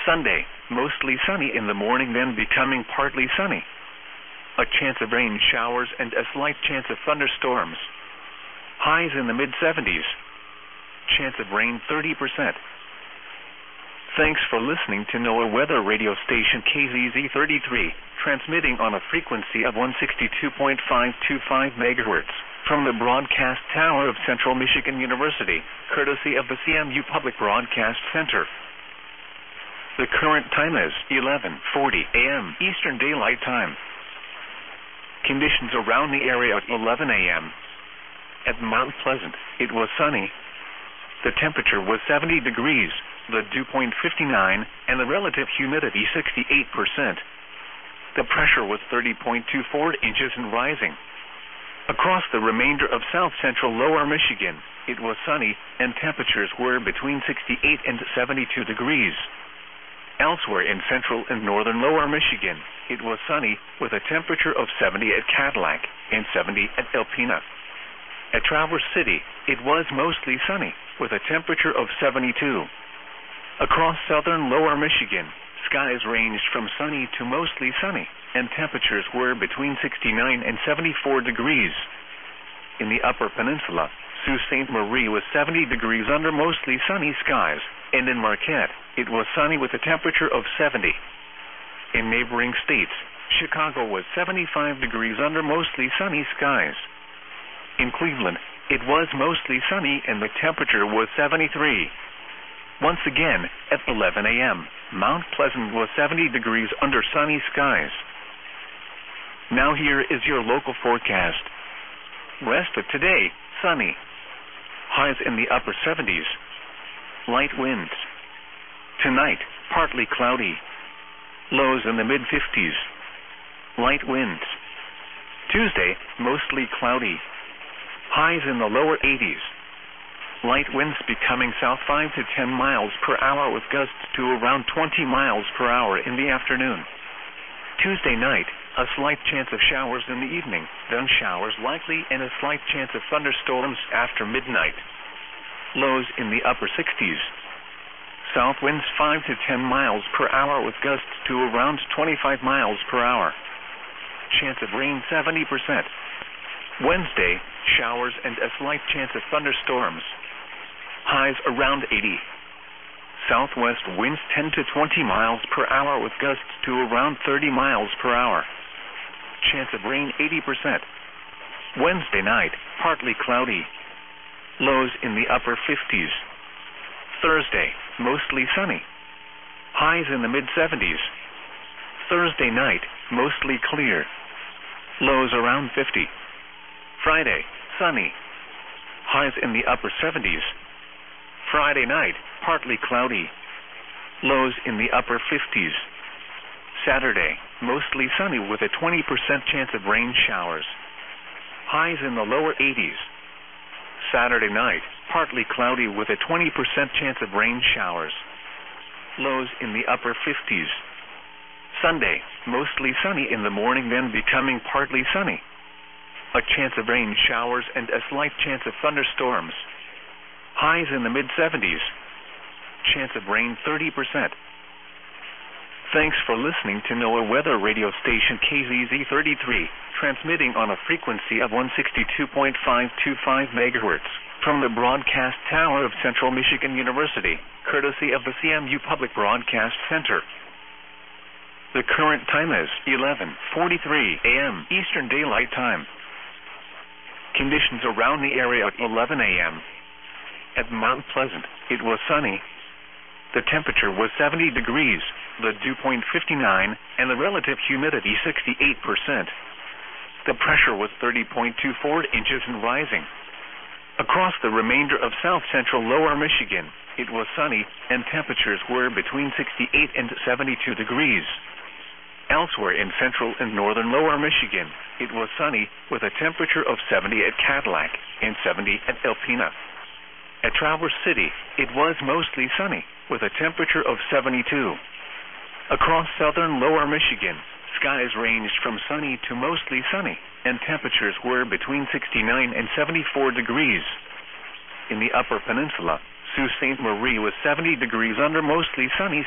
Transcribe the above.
Sunday, mostly sunny in the morning, then becoming partly sunny. A chance of rain showers and a slight chance of thunderstorms. Highs in the mid-70s. Chance of rain 30%. Thanks for listening to NOAA weather radio station KZZ33, transmitting on a frequency of 162.525 MHz from the broadcast tower of Central Michigan University, courtesy of the CMU Public Broadcast Center. The current time is 11:40 a.m. Eastern Daylight Time. Conditions around the area at 11 a.m. At Mount Pleasant, it was sunny. The temperature was 70 degrees, the dew point 59, and the relative humidity 68%. The pressure was 30.24 inches and rising. Across the remainder of south-central lower Michigan, it was sunny, and temperatures were between 68 and 72 degrees. Elsewhere in central and northern lower Michigan, it was sunny, with a temperature of 70 at Cadillac and 70 at Alpena. At Traverse City, it was mostly sunny, with a temperature of 72. Across southern lower Michigan, skies ranged from sunny to mostly sunny, and temperatures were between 69 and 74 degrees. In the Upper Peninsula, Sault Ste. Marie was 70 degrees under mostly sunny skies, and in Marquette, it was sunny with a temperature of 70. In neighboring states, Chicago was 75 degrees under mostly sunny skies. In Cleveland, it was mostly sunny and the temperature was 73. Once again, at 11 a.m., Mount Pleasant was 70 degrees under sunny skies. Now here is your local forecast. Rest of today, sunny. Highs in the upper 70s. Light winds. Tonight, partly cloudy. Lows in the mid-50s. Light winds. Tuesday, mostly cloudy. Highs in the lower 80s. Light winds becoming south 5 to 10 miles per hour with gusts to around 20 miles per hour in the afternoon. Tuesday night, a slight chance of showers in the evening, then showers likely and a slight chance of thunderstorms after midnight. Lows in the upper 60s. South winds 5 to 10 miles per hour with gusts to around 25 miles per hour. Chance of rain 70%. Wednesday, showers and a slight chance of thunderstorms. Highs around 80. Southwest winds 10 to 20 miles per hour with gusts to around 30 miles per hour. Chance of rain 80%. Wednesday night, partly cloudy. Lows in the upper 50s. Thursday, mostly sunny. Highs in the mid-70s. Thursday night, mostly clear. Lows around 50. Friday, sunny. Highs in the upper 70s. Friday night, partly cloudy. Lows in the upper 50s. Saturday, mostly sunny with a 20% chance of rain showers. Highs in the lower 80s. Saturday night, partly cloudy with a 20% chance of rain showers. Lows in the upper 50s. Sunday, mostly sunny in the morning, then becoming partly sunny. A chance of rain showers and a slight chance of thunderstorms. Highs in the mid-70s. Chance of rain 30%. Thanks for listening to NOAA weather radio station KZZ33, transmitting on a frequency of 162.525 MHz from the broadcast tower of Central Michigan University, courtesy of the CMU Public Broadcast Center. The current time is 11:43 a.m. Eastern Daylight Time. Conditions around the area at 11 a.m. At Mount Pleasant, it was sunny. The temperature was 70 degrees, the dew point 59, and the relative humidity 68%. The pressure was 30.24 inches and rising. Across the remainder of south-central lower Michigan, it was sunny, and temperatures were between 68 and 72 degrees. Elsewhere in central and northern lower Michigan, it was sunny, with a temperature of 70 at Cadillac and 70 at Alpena. At Traverse City, it was mostly sunny, with a temperature of 72. Across southern lower Michigan, skies ranged from sunny to mostly sunny, and temperatures were between 69 and 74 degrees. In the Upper Peninsula, Sault Ste. Marie was 70 degrees under mostly sunny